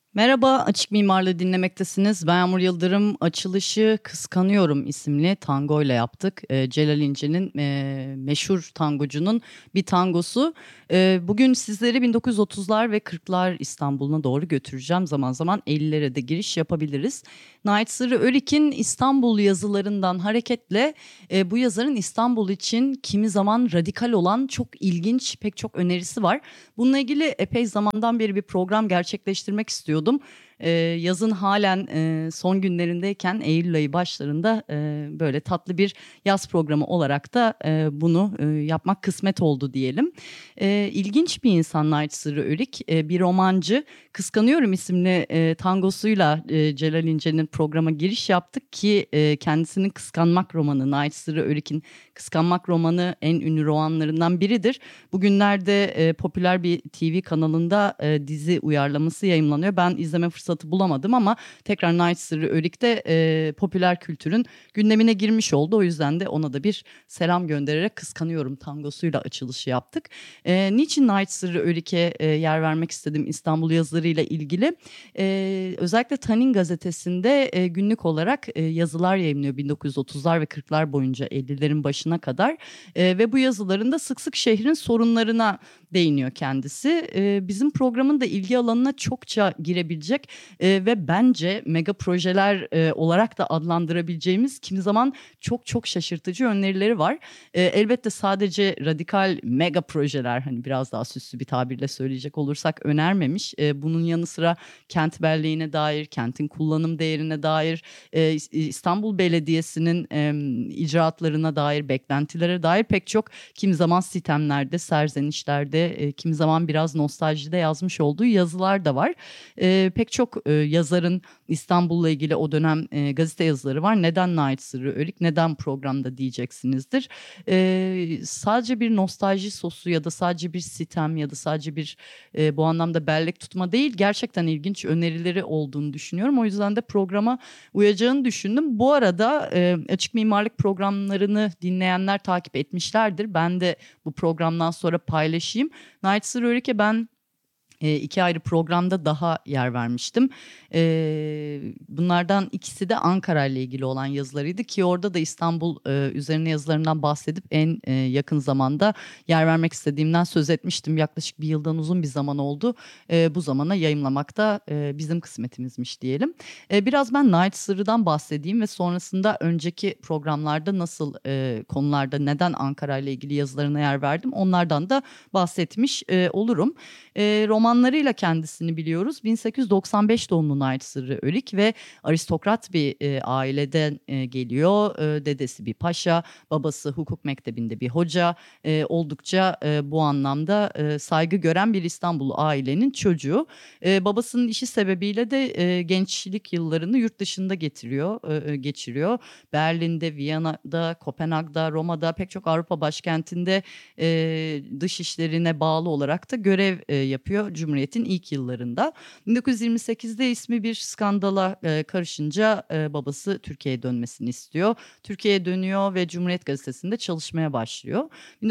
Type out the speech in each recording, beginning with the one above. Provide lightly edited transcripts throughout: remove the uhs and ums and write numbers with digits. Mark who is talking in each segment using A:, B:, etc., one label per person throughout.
A: Merhaba, Açık Mimarlığı dinlemektesiniz. Ben Yağmur Yıldırım. Açılışı Kıskanıyorum isimli tango ile yaptık. Celal İnce'nin meşhur tangocunun bir tangosu. Bugün sizleri 1930'lar ve 40'lar İstanbul'una doğru götüreceğim. Zaman zaman 50'lere de giriş yapabiliriz. Nait Sırrı Örik'in İstanbul yazılarından hareketle bu yazarın İstanbul için kimi zaman radikal olan çok ilginç pek çok önerisi var. Bununla ilgili epey zamandan beri bir program gerçekleştirmek istiyordum. Yazın halen son günlerindeyken Eylül ayı başlarında böyle tatlı bir yaz programı olarak da bunu yapmak kısmet oldu diyelim. İlginç bir insan Nait Sırrı Örik, bir romancı. Kıskanıyorum isimli tangosuyla Celal İnce'nin programa giriş yaptık ki kendisinin Kıskanmak romanı, Nait Sırrı Örik'in Kıskanmak romanı en ünlü romanlarından biridir. Bugünlerde popüler bir TV kanalında dizi uyarlaması yayımlanıyor. Ben izleme fırsatı bulamadım ama tekrar Nait Sırrı Örük de popüler kültürün gündemine girmiş oldu. O yüzden de ona da bir selam göndererek Kıskanıyorum tangosuyla açılışı yaptık. Niçin Nait Sırrı Örik'e yer vermek istedim İstanbul yazılarıyla ilgili? Özellikle Tanin gazetesinde günlük olarak yazılar yayımlıyor 1930'lar ve 40'lar boyunca 50'lerin başına kadar. Ve bu yazılarında sık sık şehrin sorunlarına değiniyor kendisi. Bizim programın da ilgi alanına çokça girebilecek ve bence mega projeler olarak da adlandırabileceğimiz kimi zaman çok çok şaşırtıcı önerileri var. Elbette sadece radikal mega projeler, hani biraz daha süslü bir tabirle söyleyecek olursak, önermemiş. Bunun yanı sıra kent belleğine dair, kentin kullanım değerine dair, İstanbul Belediyesi'nin icraatlarına dair, beklentilere dair pek çok kimi zaman sitemlerde, serzenişlerde, kimi zaman biraz nostaljide yazmış olduğu yazılar da var. Pek çok yazarın İstanbul'la ilgili o dönem gazete yazıları var. Neden Nait Sırrı Örik, neden programda diyeceksinizdir. Sadece bir nostalji sosu ya da sadece bir sitem ya da sadece bir bu anlamda bellek tutma değil, gerçekten ilginç önerileri olduğunu düşünüyorum. O yüzden de programa uyacağını düşündüm. Bu arada açık mimarlık programlarını dinleyenler takip etmişlerdir. Ben de bu programdan sonra paylaşayım. Nait Sırrı Örik'e ben iki ayrı programda daha yer vermiştim. Bunlardan ikisi de Ankara ile ilgili olan yazılarıydı ki orada da İstanbul üzerine yazılarından bahsedip en yakın zamanda yer vermek istediğimden söz etmiştim. Yaklaşık bir yıldan uzun bir zaman oldu. Bu zamana yayımlamak da bizim kısmetimizmiş diyelim. Biraz ben Nait Sırrı'dan bahsedeyim ve sonrasında önceki programlarda nasıl konularda neden Ankara ile ilgili yazılarına yer verdim onlardan da bahsetmiş olurum. Romanlarıyla kendisini biliyoruz. 1895 doğumlu Nait Sırrı Örik ve aristokrat bir aileden geliyor. Dedesi bir paşa, babası hukuk mektebinde bir hoca. Oldukça bu anlamda saygı gören bir İstanbul ailenin çocuğu. Babasının işi sebebiyle de gençlik yıllarını yurt dışında geçiriyor. Berlin'de, Viyana'da, Kopenhag'da, Roma'da, pek çok Avrupa başkentinde dış işlerine bağlı olarak da görev yapıyor Cumhuriyet'in ilk yıllarında. 1928'de ismi bir skandala karışınca babası Türkiye'ye dönmesini istiyor. Türkiye'ye dönüyor ve Cumhuriyet Gazetesi'nde çalışmaya başlıyor.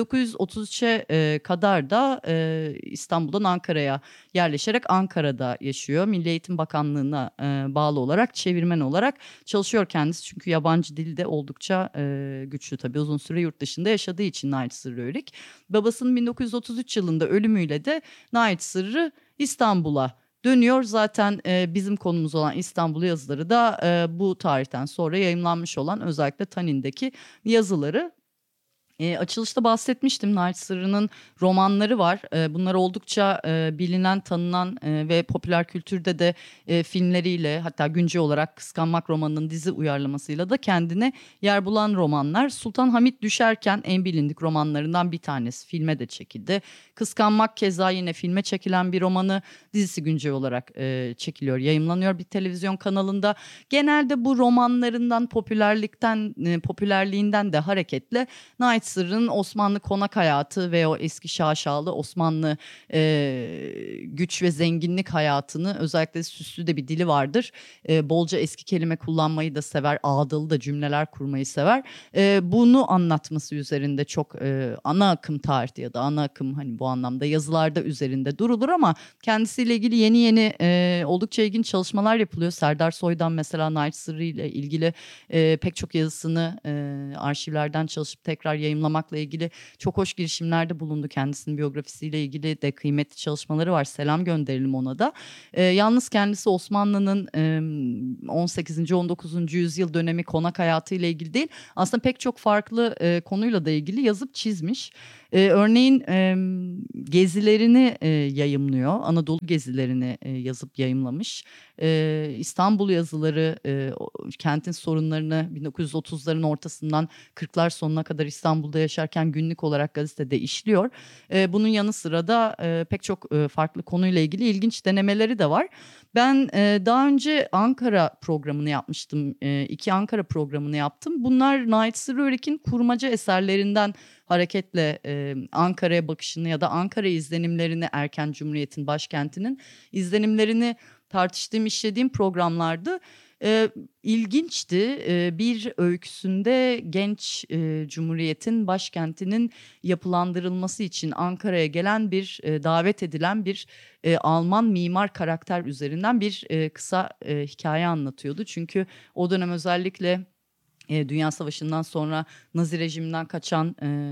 A: 1933'e kadar da İstanbul'dan Ankara'ya yerleşerek Ankara'da yaşıyor. Milli Eğitim Bakanlığı'na bağlı olarak çevirmen olarak çalışıyor kendisi. Çünkü yabancı dil de oldukça güçlü tabii, uzun süre yurt dışında yaşadığı için Nait Sırrı Örik. Babasının 1933 yılında ölümüyle de Nait Sırrı İstanbul'a dönüyor. Zaten bizim konumuz olan İstanbul yazıları da bu tarihten sonra yayımlanmış olan özellikle Tanin'deki yazıları. Açılışta bahsetmiştim. Nait Sırrı'nın romanları var. Bunlar oldukça bilinen, tanınan ve popüler kültürde de filmleriyle, hatta güncel olarak Kıskanmak romanının dizi uyarlamasıyla da kendine yer bulan romanlar. Sultan Hamit Düşerken en bilindik romanlarından bir tanesi. Filme de çekildi. Kıskanmak keza yine filme çekilen bir romanı. Dizisi güncel olarak çekiliyor, yayımlanıyor bir televizyon kanalında. Genelde bu romanlarından popülerliğinden de hareketle Nait Nait Sırrı'nın Osmanlı konak hayatı ve o eski şaşalı Osmanlı güç ve zenginlik hayatını, özellikle süslü de bir dili vardır. Bolca eski kelime kullanmayı da sever, ağdalı da cümleler kurmayı sever. Bunu anlatması üzerinde çok ana akım tarihte ya da ana akım hani bu anlamda yazılarda üzerinde durulur ama kendisiyle ilgili yeni oldukça ilginç çalışmalar yapılıyor. Serdar Soydan mesela Nait Sırrı ile ilgili pek çok yazısını arşivlerden çalışıp tekrar yayımlamakla ilgili çok hoş girişimlerde bulundu. Kendisinin biyografisiyle ilgili de kıymetli çalışmaları var. Selam gönderelim ona da. Yalnız kendisi Osmanlı'nın 18. 19. yüzyıl dönemi konak hayatı ile ilgili değil, aslında pek çok farklı konuyla da ilgili yazıp çizmiş. Örneğin gezilerini yayımlıyor. Anadolu gezilerini yazıp yayımlamış. İstanbul yazıları, kentin sorunlarını 1930'ların ortasından 40'lar sonuna kadar İstanbul'da yaşarken günlük olarak gazetede işliyor. Bunun yanı sıra da pek çok farklı konuyla ilgili ilginç denemeleri de var. Ben daha önce Ankara programını yapmıştım. 2 Ankara programını yaptım. Bunlar Nait Sırrı Örik'in kurmaca eserlerinden hareketle Ankara'ya bakışını ya da Ankara izlenimlerini, erken Cumhuriyet'in başkentinin izlenimlerini tartıştığım, işlediğim programlardı. İlginçti. Bir öyküsünde genç Cumhuriyet'in başkentinin yapılandırılması için Ankara'ya gelen bir davet edilen bir Alman mimar karakter üzerinden bir kısa hikaye anlatıyordu. Çünkü o dönem özellikle Dünya Savaşı'ndan sonra Nazi rejiminden kaçan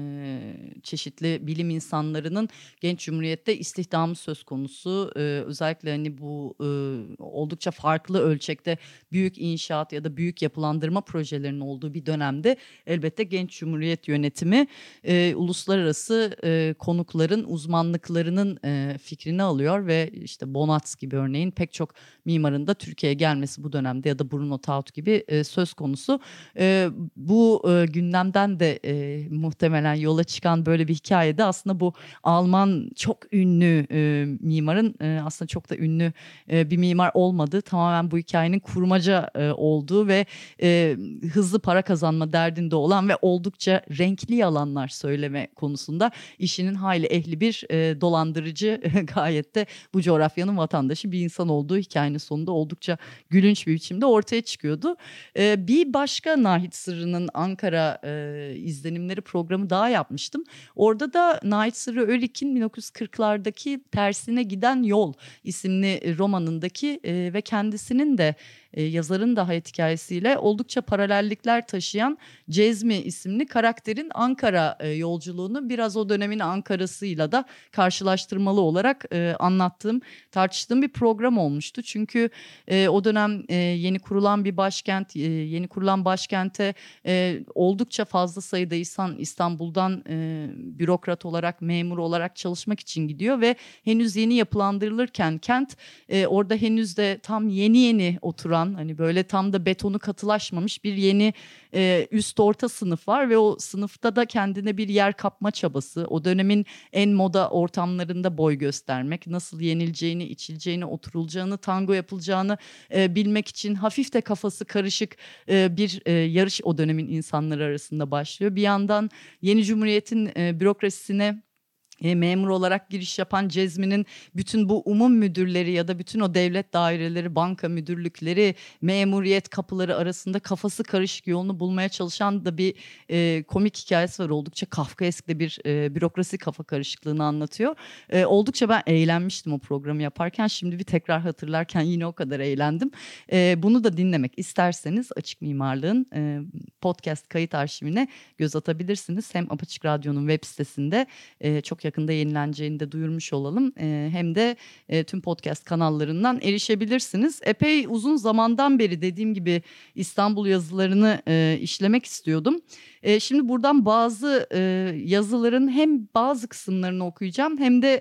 A: çeşitli bilim insanlarının genç cumhuriyette istihdamı söz konusu. Özellikle hani bu oldukça farklı ölçekte büyük inşaat ya da büyük yapılandırma projelerinin olduğu bir dönemde elbette genç cumhuriyet yönetimi uluslararası konukların uzmanlıklarının fikrini alıyor ve işte Bonatz gibi örneğin pek çok mimarın da Türkiye'ye gelmesi bu dönemde ya da Bruno Taut gibi söz konusu. Bu gündemden de muhtemelen yola çıkan böyle bir hikayede aslında bu Alman çok ünlü mimarın aslında çok da ünlü bir mimar olmadığı, tamamen bu hikayenin kurmaca olduğu ve hızlı para kazanma derdinde olan ve oldukça renkli yalanlar söyleme konusunda işinin hayli ehli bir dolandırıcı gayet de bu coğrafyanın vatandaşı bir insan olduğu hikayenin sonunda oldukça gülünç bir biçimde ortaya çıkıyordu. Bir başka Nait Sırrı'nın Ankara izlenimleri programı daha yapmıştım. Orada da Nait Sırrı Örik'in 1940'lardaki Tersine Giden Yol isimli romanındaki ve kendisinin de yazarın da hayat hikayesiyle oldukça paralellikler taşıyan Cezmi isimli karakterin Ankara yolculuğunu biraz o dönemin Ankara'sıyla da karşılaştırmalı olarak anlattığım, tartıştığım bir program olmuştu. Çünkü o dönem yeni kurulan bir başkent, yeni kurulan başkente oldukça fazla sayıda insan İstanbul'dan bürokrat olarak, memur olarak çalışmak için gidiyor ve henüz yeni yapılandırılırken kent orada henüz de tam yeni oturan, hani böyle tam da betonu katılaşmamış bir yeni üst orta sınıf var ve o sınıfta da kendine bir yer kapma çabası, o dönemin en moda ortamlarında boy göstermek, nasıl yenileceğini, içileceğini, oturulacağını, tango yapılacağını bilmek için hafif de kafası karışık bir yarış o dönemin insanları arasında başlıyor. Bir yandan yeni cumhuriyetin bürokrasisine memur olarak giriş yapan Cezmi'nin bütün bu umum müdürleri ya da bütün o devlet daireleri, banka müdürlükleri, memuriyet kapıları arasında kafası karışık yolunu bulmaya çalışan da bir komik hikayesi var. Oldukça Kafkaesk de bir bürokrasi kafa karışıklığını anlatıyor. Oldukça ben eğlenmiştim o programı yaparken. Şimdi bir tekrar hatırlarken yine o kadar eğlendim. Bunu da dinlemek isterseniz Açık Mimarlığın podcast kayıt arşivine göz atabilirsiniz. Hem Apaçık Radyo'nun web sitesinde çok yakında yenileneceğini de duyurmuş olalım. Hem de tüm podcast kanallarından erişebilirsiniz. Epey uzun zamandan beri dediğim gibi İstanbul yazılarını işlemek istiyordum. Şimdi buradan bazı yazıların hem bazı kısımlarını okuyacağım hem de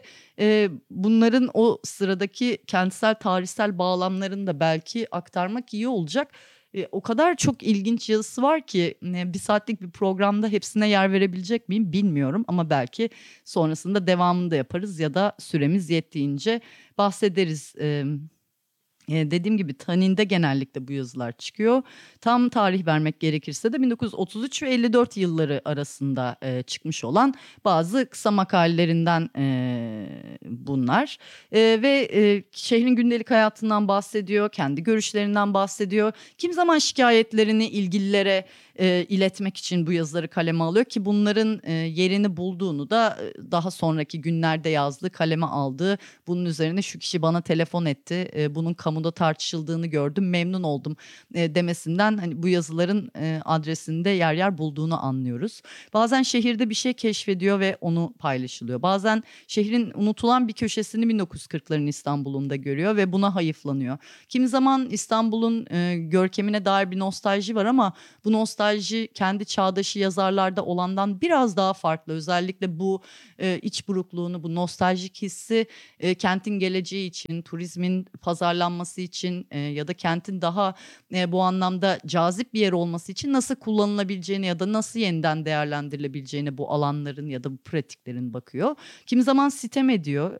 A: bunların o sıradaki kentsel tarihsel bağlamlarını da belki aktarmak iyi olacak. O kadar çok ilginç yazısı var ki bir saatlik bir programda hepsine yer verebilecek miyim bilmiyorum ama belki sonrasında devamını da yaparız ya da süremiz yettiğince bahsederiz. Dediğim gibi Tanin'de genellikle bu yazılar çıkıyor. Tam tarih vermek gerekirse de 1933 ve 54 yılları arasında çıkmış olan bazı kısa makalelerinden bunlar. Şehrin gündelik hayatından bahsediyor, kendi görüşlerinden bahsediyor. Kim zaman şikayetlerini ilgililere iletmek için bu yazıları kaleme alıyor ki bunların yerini bulduğunu da daha sonraki günlerde yazdığı, kaleme aldığı, bunun üzerine şu kişi bana telefon etti, bunun kamuda tartışıldığını gördüm, memnun oldum demesinden hani bu yazıların adresinde yer yer bulduğunu anlıyoruz. Bazen şehirde bir şey keşfediyor ve onu paylaşılıyor. Bazen şehrin unutulan bir köşesini 1940'ların İstanbul'unda görüyor ve buna hayıflanıyor. Kimi zaman İstanbul'un görkemine dair bir nostalji var ama bu nostalji kendi çağdaşı yazarlarda olandan biraz daha farklı. Özellikle bu iç burukluğunu, bu nostaljik hissi kentin geleceği için, turizmin pazarlanması için ya da kentin daha bu anlamda cazip bir yer olması için nasıl kullanılabileceğine ya da nasıl yeniden değerlendirilebileceğine bu alanların ya da bu pratiklerin bakıyor. Kimi zaman sitem ediyor.